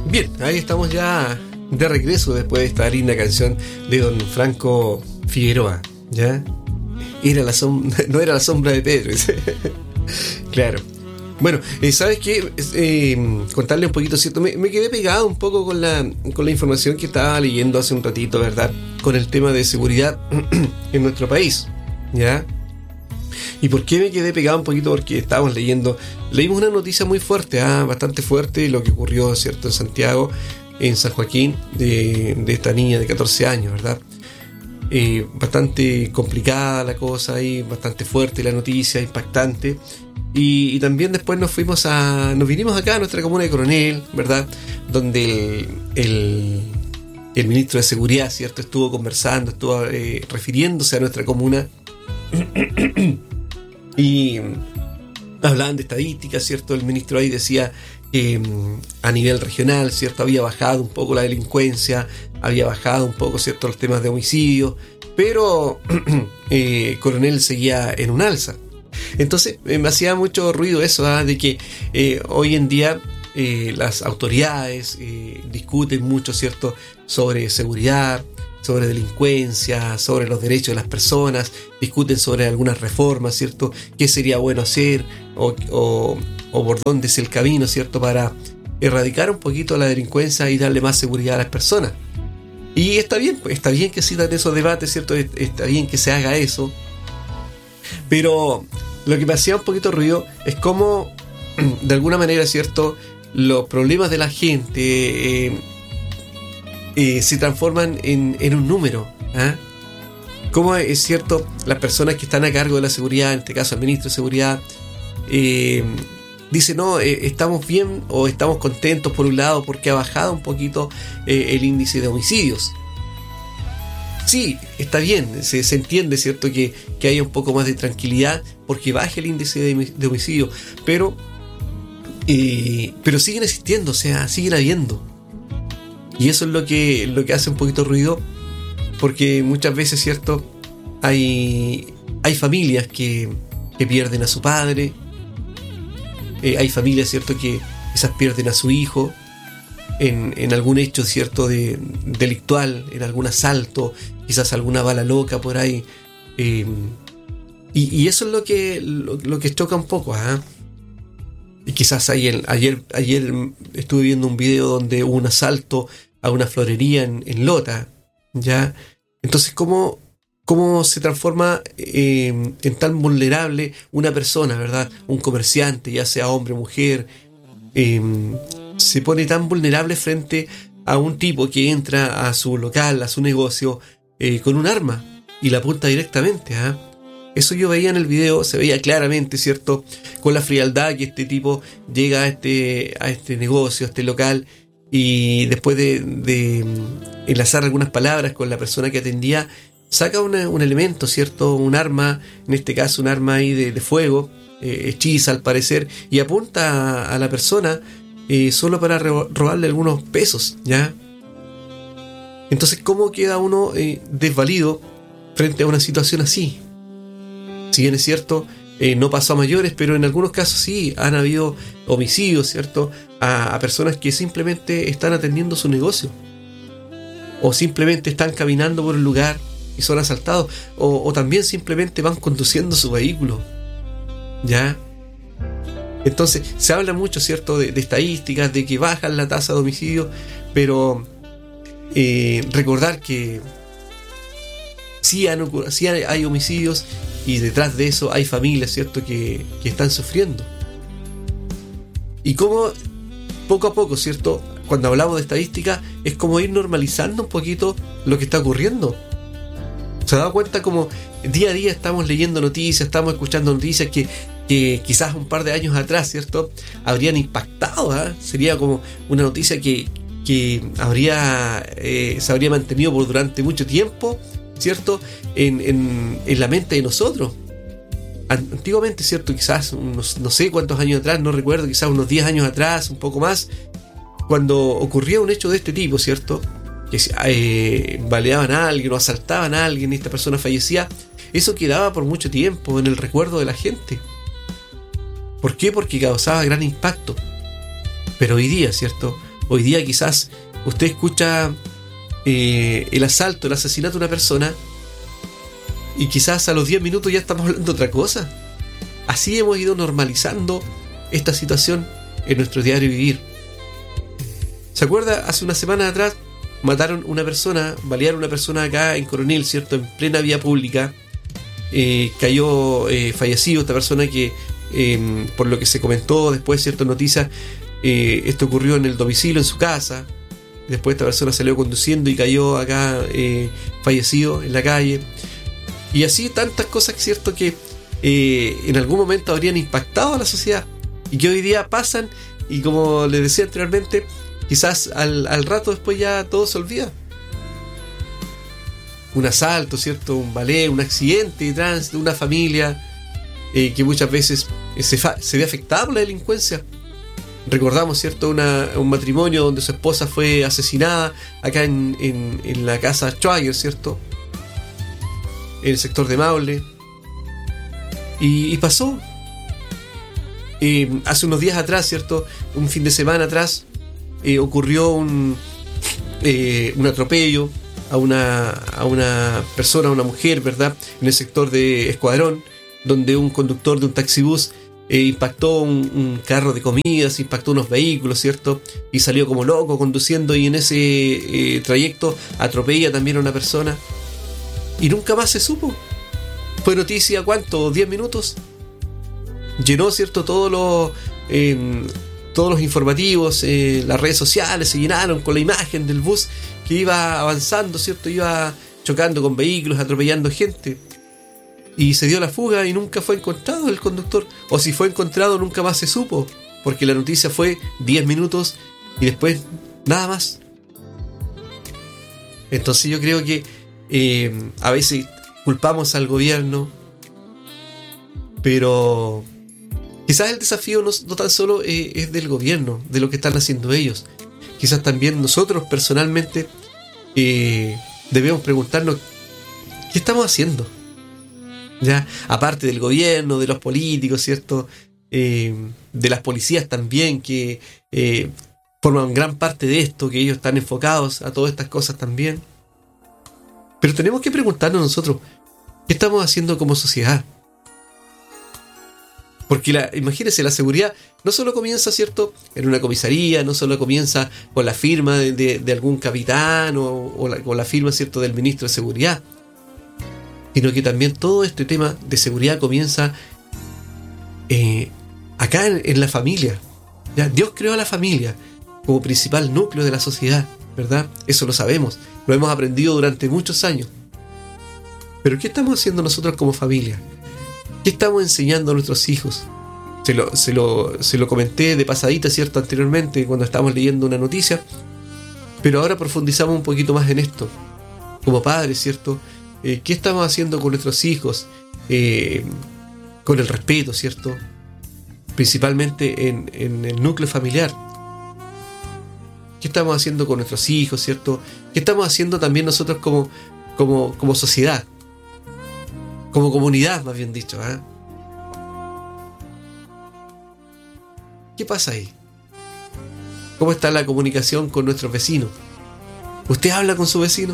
Bien, ahí estamos ya de regreso después de esta linda canción de don Franco Figueroa, ¿ya? No era la sombra de Pedro. Claro. Bueno, ¿sabes qué? Contarle un poquito, ¿cierto? Me quedé pegado un poco con la información que estaba leyendo hace un ratito, ¿verdad? Con el tema de seguridad en nuestro país, ¿ya? ¿Y por qué me quedé pegado un poquito? Porque leímos una noticia muy fuerte, bastante fuerte, lo que ocurrió, ¿cierto? En Santiago, en San Joaquín, de esta niña de 14 años, ¿verdad? Bastante complicada la cosa ahí, bastante fuerte la noticia, impactante. Y también después nos vinimos acá a nuestra comuna de Coronel, ¿verdad? Donde el ministro de Seguridad, ¿cierto? Estuvo conversando, estuvo refiriéndose a nuestra comuna y hablaban de estadísticas, ¿cierto? El ministro ahí decía que a nivel regional, ¿cierto? Había bajado un poco la delincuencia, había bajado un poco, ¿cierto? Los temas de homicidio, pero Coronel seguía en un alza. Entonces me hacía mucho ruido eso, de que hoy en día las autoridades discuten mucho, ¿cierto?, sobre seguridad, sobre delincuencia, sobre los derechos de las personas, discuten sobre algunas reformas, ¿cierto?, qué sería bueno hacer o por dónde es el camino, ¿cierto?, para erradicar un poquito la delincuencia y darle más seguridad a las personas. Y está bien que existan esos debates, ¿cierto?, está bien que se haga eso, pero lo que me hacía un poquito ruido es cómo, de alguna manera, ¿cierto?, los problemas de la gente se transforman en un número. Cómo es cierto, las personas que están a cargo de la seguridad, en este caso el ministro de Seguridad, dice, no, estamos bien o estamos contentos por un lado porque ha bajado un poquito el índice de homicidios. Sí, está bien, se entiende, ¿cierto?, que haya un poco más de tranquilidad porque baje el índice de homicidio, pero siguen existiendo, o sea, siguen habiendo. Y eso es lo que hace un poquito ruido, porque muchas veces, ¿cierto?, hay familias que pierden a su padre, hay familias, ¿cierto?, que quizás pierden a su hijo en algún hecho, ¿cierto?, delictual, en algún asalto, quizás alguna bala loca por ahí, y eso es lo que choca un poco. Y quizás ayer estuve viendo un video donde hubo un asalto a una florería en Lota, ¿ya? Entonces, ¿cómo se transforma en tan vulnerable una persona, ¿verdad? Un comerciante, ya sea hombre o mujer, se pone tan vulnerable frente a un tipo que entra a su local, a su negocio, con un arma y la apunta directamente. Eso yo veía en el video, se veía claramente, ¿cierto?, con la frialdad que este tipo llega a este negocio, a este local, y después de enlazar algunas palabras con la persona que atendía, saca un elemento, ¿cierto?, un arma, en este caso un arma ahí de fuego, hechiza al parecer, y apunta a la persona solo para robarle algunos pesos, ¿ya? Entonces, ¿cómo queda uno desvalido frente a una situación así? Si bien es cierto, no pasó a mayores, pero en algunos casos sí han habido homicidios, ¿cierto?, a personas que simplemente están atendiendo su negocio, o simplemente están caminando por un lugar y son asaltados, o también simplemente van conduciendo su vehículo, ¿ya? Entonces se habla mucho, ¿cierto?, de estadísticas, de que bajan la tasa de homicidio, pero recordar que sí hay homicidios, y detrás de eso hay familias, ¿cierto?, que están sufriendo. Y como poco a poco, ¿cierto?, cuando hablamos de estadística, es como ir normalizando un poquito lo que está ocurriendo. ¿Se da cuenta como día a día estamos leyendo noticias, estamos escuchando noticias que quizás un par de años atrás, ¿cierto?, habrían impactado? Sería como una noticia que se habría mantenido durante mucho tiempo, ¿cierto?, en la mente de nosotros. Antiguamente, ¿cierto?, quizás no sé cuántos años atrás, no recuerdo, quizás unos 10 años atrás, un poco más, cuando ocurría un hecho de este tipo, ¿cierto?, que baleaban a alguien o asaltaban a alguien y esta persona fallecía, eso quedaba por mucho tiempo en el recuerdo de la gente. ¿Por qué? Porque causaba gran impacto. Pero hoy día, ¿cierto?, Hoy día quizás usted escucha el asalto, el asesinato de una persona y quizás a los 10 minutos ya estamos hablando de otra cosa. Así hemos ido normalizando esta situación en nuestro diario vivir. ¿Se acuerda? Hace una semana atrás mataron una persona, balearon una persona acá en Coronel, ¿cierto? En plena vía pública. Cayó fallecido esta persona que, por lo que se comentó después, ciertas noticias, esto ocurrió en el domicilio, en su casa. Después esta persona salió conduciendo y cayó acá fallecido en la calle. Y así tantas cosas, ¿cierto? Que en algún momento habrían impactado a la sociedad y que hoy día pasan y, como les decía anteriormente, quizás al rato después ya todo se olvida. Un asalto, ¿cierto? Un baleo, un accidente de tránsito, una familia que muchas veces se ve afectada por la delincuencia. Recordamos, ¿cierto? Un matrimonio donde su esposa fue asesinada acá en la casa Schwager, ¿cierto? En el sector de Maule. Y pasó. Hace unos días atrás, ¿cierto? Un fin de semana atrás, ocurrió un atropello a una persona, a una mujer, ¿verdad? En el sector de Escuadrón, donde un conductor de un taxibús impactó un carro de comidas, impactó unos vehículos, ¿cierto? Y salió como loco conduciendo, y en ese trayecto atropella también a una persona. Y nunca más se supo. Fue noticia, ¿cuánto? 10 minutos. Llenó, ¿cierto? Todos los informativos, las redes sociales se llenaron con la imagen del bus que iba avanzando, ¿cierto? Iba chocando con vehículos, atropellando gente. Y se dio la fuga y nunca fue encontrado el conductor. O si fue encontrado, nunca más se supo, porque la noticia fue 10 minutos y después nada más. Entonces yo creo que a veces culpamos al gobierno, pero quizás el desafío no tan solo es del gobierno, de lo que están haciendo ellos. Quizás también nosotros personalmente debemos preguntarnos ¿qué estamos haciendo? ¿Ya? Aparte del gobierno, de los políticos, ¿cierto? De las policías también, que forman gran parte de esto, que ellos están enfocados a todas estas cosas también. Pero tenemos que preguntarnos nosotros, ¿qué estamos haciendo como sociedad? Porque imagínense, la seguridad no solo comienza, ¿cierto?, en una comisaría, no solo comienza con la firma de algún capitán o la firma, ¿cierto?, del ministro de Seguridad, sino que también todo este tema de seguridad comienza acá en la familia. ¿Ya? Dios creó a la familia como principal núcleo de la sociedad, ¿verdad? Eso lo sabemos, lo hemos aprendido durante muchos años. Pero ¿qué estamos haciendo nosotros como familia? ¿Qué estamos enseñando a nuestros hijos? Se lo comenté de pasadita, ¿cierto?, anteriormente cuando estábamos leyendo una noticia, pero ahora profundizamos un poquito más en esto. Como padres, ¿cierto? ¿Qué estamos haciendo con nuestros hijos? Con el respeto, ¿cierto? Principalmente en el núcleo familiar. ¿Qué estamos haciendo con nuestros hijos, ¿cierto? ¿Qué estamos haciendo también nosotros como sociedad? Como comunidad, más bien dicho, ¿eh? ¿Qué pasa ahí? ¿Cómo está la comunicación con nuestros vecinos? ¿Usted habla con su vecino?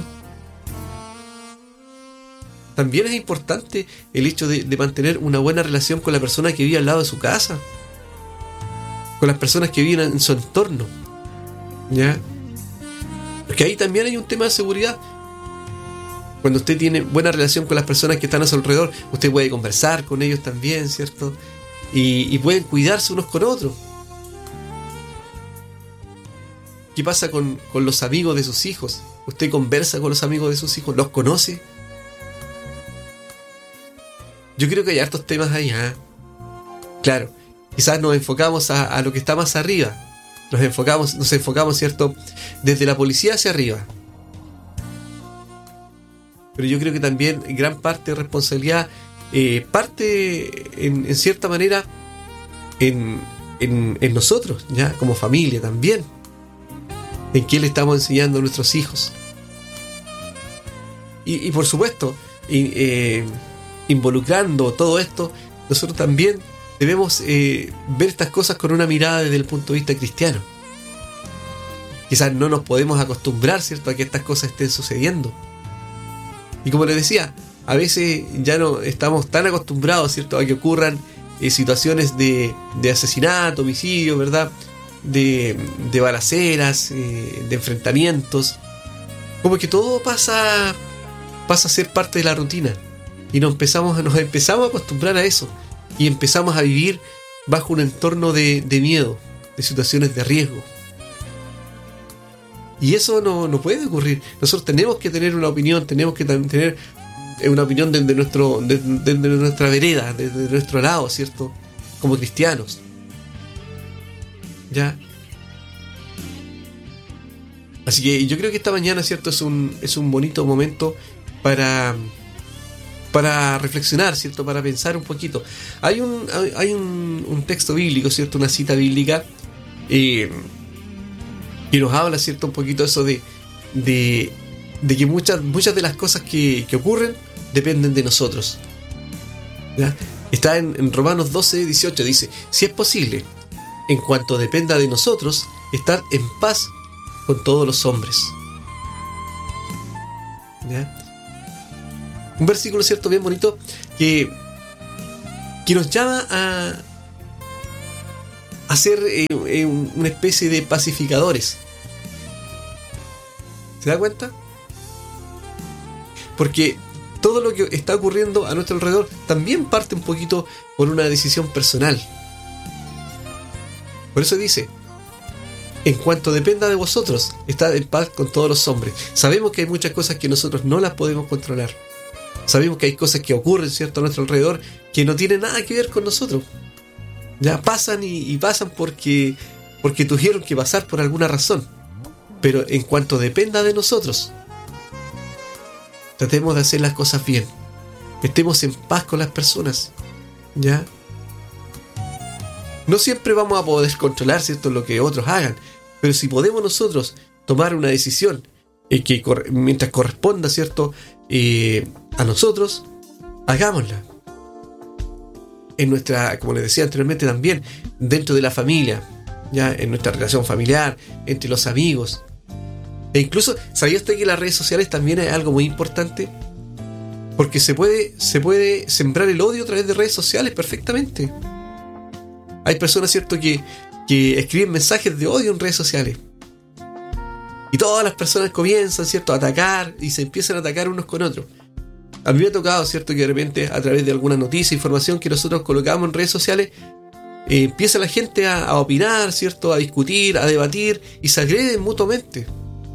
También es importante el hecho de mantener una buena relación con la persona que vive al lado de su casa, con las personas que viven en su entorno, ¿ya? Porque ahí también hay un tema de seguridad. Cuando usted tiene buena relación con las personas que están a su alrededor, usted puede conversar con ellos también, ¿cierto? Y pueden cuidarse unos con otros. ¿Qué pasa con los amigos de sus hijos? ¿Usted conversa con los amigos de sus hijos? ¿Los conoce? Yo creo que hay hartos temas ahí, ¿eh? Claro, quizás nos enfocamos a lo que está más arriba. Nos enfocamos, ¿cierto?, desde la policía hacia arriba. Pero yo creo que también gran parte de responsabilidad parte en cierta manera en nosotros, ya como familia también. En qué le estamos enseñando a nuestros hijos. Y por supuesto, involucrando todo esto, nosotros también debemos ver estas cosas con una mirada desde el punto de vista cristiano. quizás no nos podemos acostumbrar, ¿cierto?, a que estas cosas estén sucediendo. Y como les decía, a veces ya no estamos tan acostumbrados, ¿cierto?, a que ocurran situaciones de asesinato, homicidio, ¿verdad?, de balaceras, de enfrentamientos. Como que todo pasa a ser parte de la rutina. Y nos empezamos a acostumbrar a eso. Y empezamos a vivir bajo un entorno de miedo, de situaciones de riesgo. Y eso no puede ocurrir. Nosotros tenemos que tener una opinión, tenemos que tener una opinión desde nuestra vereda, desde nuestro lado, ¿cierto?, como cristianos. ¿Ya? Así que yo creo que esta mañana, ¿cierto?, es un bonito momento para reflexionar, ¿cierto?, para pensar un poquito. Hay un texto bíblico, ¿cierto?, una cita bíblica que nos habla, ¿cierto?, un poquito de eso de que muchas de las cosas que ocurren dependen de nosotros. ¿Ya? Está en Romanos 12, 18, dice: si es posible, en cuanto dependa de nosotros, estar en paz con todos los hombres. ¿Ya? Un versículo, ¿cierto?, bien bonito que nos llama a ser una especie de pacificadores. ¿Se da cuenta? Porque todo lo que está ocurriendo a nuestro alrededor también parte un poquito por una decisión personal. Por eso dice: en cuanto dependa de vosotros, estad en paz con todos los hombres. Sabemos que hay muchas cosas que nosotros no las podemos controlar. Sabemos que hay cosas que ocurren, ¿cierto?, a nuestro alrededor que no tienen nada que ver con nosotros. Ya pasan y pasan porque tuvieron que pasar por alguna razón. Pero en cuanto dependa de nosotros, tratemos de hacer las cosas bien. Estemos en paz con las personas. ¿Ya? No siempre vamos a poder controlar, ¿cierto?, lo que otros hagan. Pero si podemos nosotros tomar una decisión que mientras corresponda, ¿cierto?, a nosotros, hagámosla. En nuestra, como les decía anteriormente, también dentro de la familia, ya en nuestra relación familiar, entre los amigos. E incluso, ¿sabía usted que las redes sociales también es algo muy importante? Porque se puede sembrar el odio a través de redes sociales perfectamente. Hay personas, ¿cierto?, que escriben mensajes de odio en redes sociales. Y todas las personas comienzan, ¿cierto?, a atacar y se empiezan a atacar unos con otros. A mí me ha tocado, ¿cierto?, que de repente a través de alguna noticia, información que nosotros colocamos en redes sociales, empieza la gente a opinar, ¿cierto?, a discutir, a debatir y se agreden mutuamente.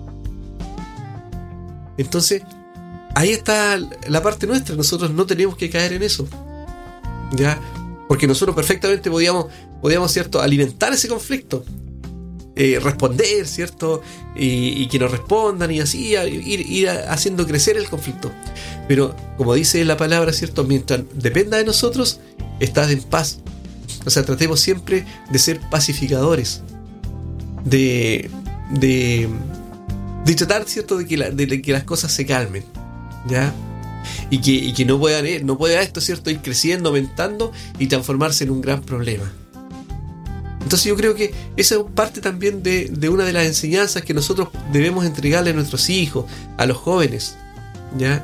Entonces, ahí está la parte nuestra. Nosotros no tenemos que caer en eso. ¿Ya? Porque nosotros perfectamente podíamos, ¿cierto?, alimentar ese conflicto. Responder, ¿cierto? Y que nos respondan y así ir haciendo crecer el conflicto. Pero, como dice la palabra, ¿cierto?, mientras dependa de nosotros, estad en paz. O sea, tratemos siempre de ser pacificadores. De tratar, ¿cierto?, de que las cosas se calmen. ¿Ya? Y que no pueda esto, ¿cierto?, ir creciendo, aumentando y transformarse en un gran problema. Entonces yo creo que esa es parte también de una de las enseñanzas que nosotros debemos entregarle a nuestros hijos, a los jóvenes. ¿Ya?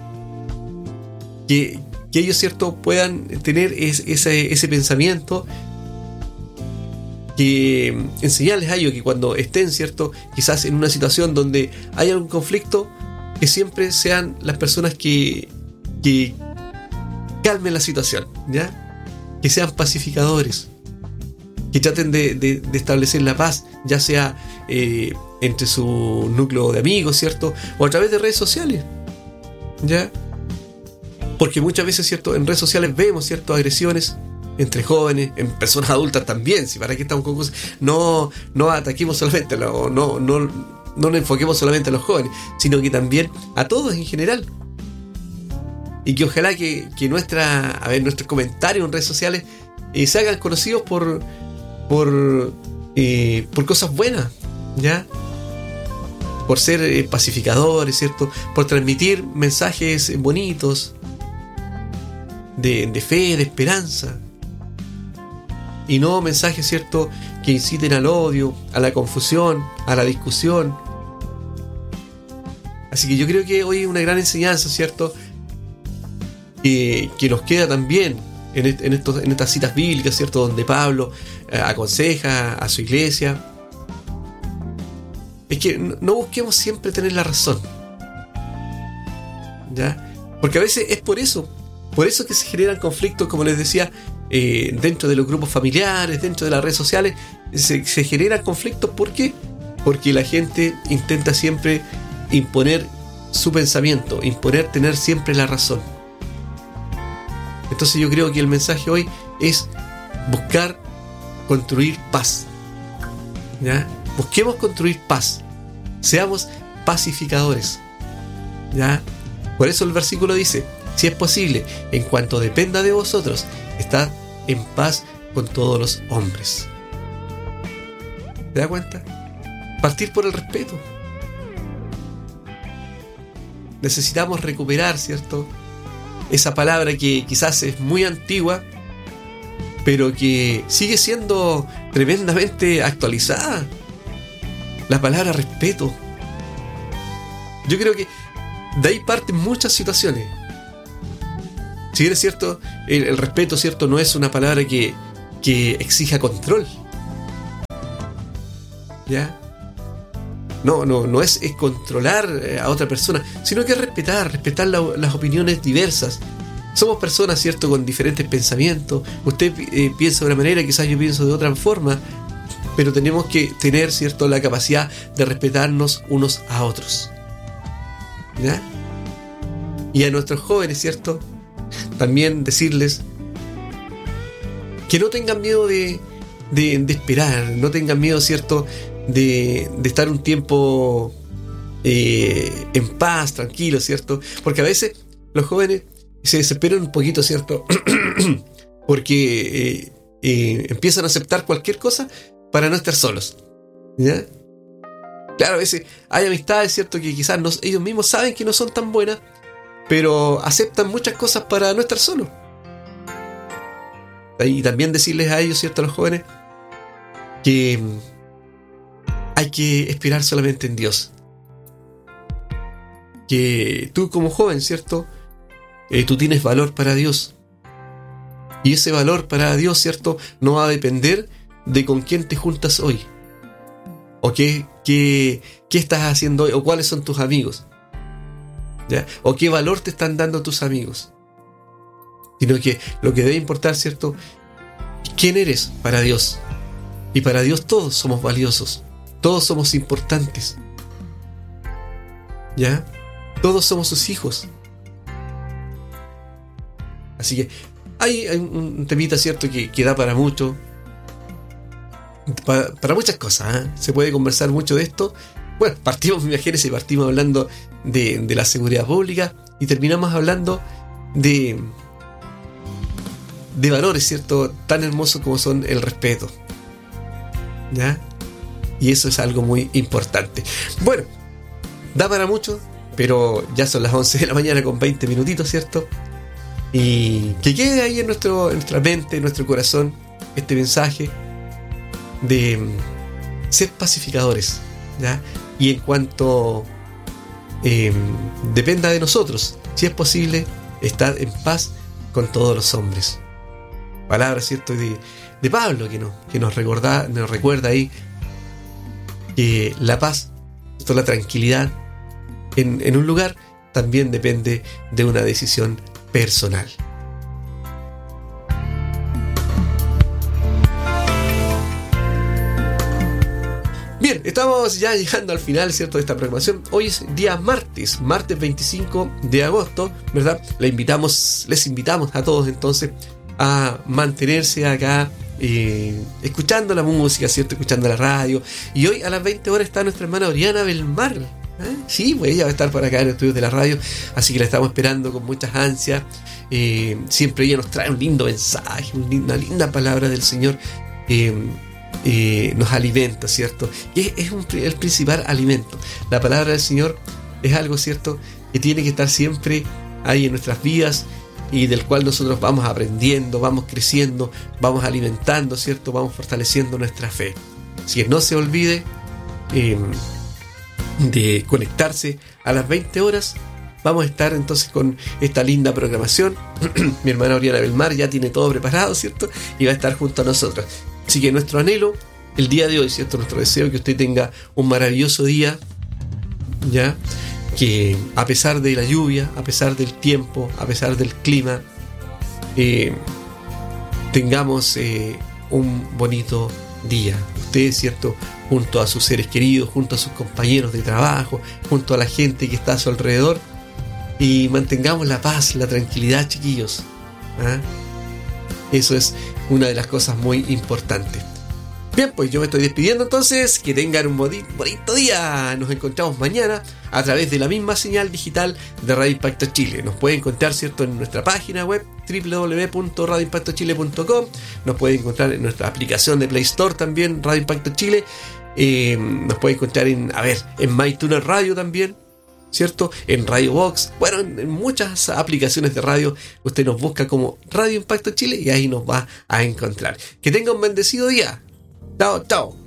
Que ellos, ¿cierto?, puedan tener ese pensamiento, que enseñarles a ellos que cuando estén, ¿cierto?, quizás en una situación donde hay algún conflicto, que siempre sean las personas que calmen la situación, ¿ya? Que sean pacificadores, que traten de establecer la paz, ya sea entre su núcleo de amigos, ¿cierto?, o a través de redes sociales, ¿ya? Porque muchas veces, ¿cierto?, en redes sociales vemos, ¿cierto?, agresiones entre jóvenes, en personas adultas también. Si para qué estamos con cosas, no ataquemos solamente, no nos enfoquemos solamente a los jóvenes, sino que también a todos en general. Y que ojalá que nuestros comentarios en redes sociales se hagan conocidos por cosas buenas, ¿ya? Por ser pacificadores, ¿cierto? Por transmitir mensajes bonitos de fe, de esperanza. y no mensajes, ¿cierto?, que inciten al odio, a la confusión, a la discusión. Así que yo creo que hoy es una gran enseñanza, ¿cierto?, que nos queda también en estas citas bíblicas, ¿cierto?, donde Pablo aconseja a su iglesia. Es que no busquemos siempre tener la razón, ¿ya? Porque a veces es por eso que se generan conflictos, como les decía, dentro de los grupos familiares, dentro de las redes sociales, se generan conflictos. ¿Por qué? Porque la gente intenta siempre imponer su pensamiento, tener siempre la razón. Entonces yo creo que el mensaje hoy es buscar construir paz, ¿ya? Busquemos construir paz, seamos pacificadores, ¿ya? Por eso el versículo dice: si es posible, en cuanto dependa de vosotros, estad en paz con todos los hombres. ¿Te das cuenta? Partir por el respeto. Necesitamos recuperar, ¿cierto?, esa palabra que quizás es muy antigua, pero que sigue siendo tremendamente actualizada. La palabra respeto. Yo creo que de ahí parten muchas situaciones. Si bien es cierto, el respeto, ¿cierto?, no es una palabra que exija control, ¿ya? No es controlar a otra persona, sino que es respetar las opiniones diversas. Somos personas, ¿cierto?, con diferentes pensamientos. Usted piensa de una manera, quizás yo pienso de otra forma, pero tenemos que tener, ¿cierto?, la capacidad de respetarnos unos a otros, ¿ya? Y a nuestros jóvenes, ¿cierto?, también decirles que no tengan miedo de esperar, no tengan miedo, ¿cierto?, de estar un tiempo en paz, tranquilo, ¿cierto? Porque a veces los jóvenes se desesperan un poquito, ¿cierto? Porque empiezan a aceptar cualquier cosa para no estar solos, ¿ya? Claro, a veces hay amistades, ¿cierto?, que quizás ellos mismos saben que no son tan buenas, pero aceptan muchas cosas para no estar solos. Y también decirles a ellos, ¿cierto?, a los jóvenes, que hay que esperar solamente en Dios. Que tú como joven, ¿cierto?, tú tienes valor para Dios. Y ese valor para Dios, ¿cierto?, no va a depender de con quién te juntas hoy, o qué estás haciendo hoy, o cuáles son tus amigos, ¿ya?, o qué valor te están dando tus amigos. Sino que lo que debe importar, ¿cierto?, es quién eres para Dios. Y para Dios todos somos valiosos, todos somos importantes, ¿ya? Todos somos sus hijos. Así que hay un temita, ¿cierto?, que da para mucho, para muchas cosas, ¿eh? Se puede conversar mucho de esto. Bueno, imagínense, partimos hablando de la seguridad pública y terminamos hablando de valores, ¿cierto?, tan hermosos como son el respeto, ¿ya? Y eso es algo muy importante. Bueno, da para mucho, pero ya son las 11 de la mañana con 20 minutitos, ¿cierto? Y que quede ahí en nuestra mente, en nuestro corazón, este mensaje de ser pacificadores, ¿ya? Y en cuanto dependa de nosotros, si es posible, estar en paz con todos los hombres. Palabras, ¿cierto?, de Pablo, que nos recuerda ahí que la paz, la tranquilidad en un lugar también depende de una decisión personal. Bien, estamos ya llegando al final, ¿cierto?, de esta programación. Hoy es día martes 25 de agosto, ¿verdad? Les invitamos a todos entonces a mantenerse acá escuchando la música, ¿cierto?, escuchando la radio. Y hoy a las 20 horas está nuestra hermana Oriana Belmar, ¿eh? Sí, pues ella va a estar por acá en el estudio de la radio, así que la estamos esperando con muchas ansias. Siempre ella nos trae un lindo mensaje, una linda palabra del Señor, nos alimenta, ¿cierto? Y es el principal alimento. La palabra del Señor es algo, ¿cierto?, que tiene que estar siempre ahí en nuestras vidas, y del cual nosotros vamos aprendiendo, vamos creciendo, vamos alimentando, ¿cierto? Vamos fortaleciendo nuestra fe. Así que no se olvide de conectarse a las 20 horas. Vamos a estar entonces con esta linda programación. Mi hermana Oriana Belmar ya tiene todo preparado, ¿cierto? Y va a estar junto a nosotros. Así que nuestro anhelo, el día de hoy, ¿cierto? Nuestro deseo es que usted tenga un maravilloso día, ¿ya? Que a pesar de la lluvia, a pesar del tiempo, a pesar del clima, tengamos un bonito día. Usted, ¿cierto? Junto a sus seres queridos, junto a sus compañeros de trabajo, junto a la gente que está a su alrededor. Y mantengamos la paz, la tranquilidad, chiquillos. ¿Ah? Eso es una de las cosas muy importantes. Bien, pues yo me estoy despidiendo entonces. Que tengan un bonito día. Nos encontramos mañana a través de la misma señal digital de Radio Impacto Chile. Nos pueden encontrar, ¿cierto?, en nuestra página web www.radioimpactochile.com. Nos pueden encontrar en nuestra aplicación de Play Store también, Radio Impacto Chile. Nos pueden encontrar en MyTuner Radio también, ¿cierto? En Radio Box, bueno, en muchas aplicaciones de radio. Usted nos busca como Radio Impacto Chile y ahí nos va a encontrar. Que tenga un bendecido día. Chao, chao.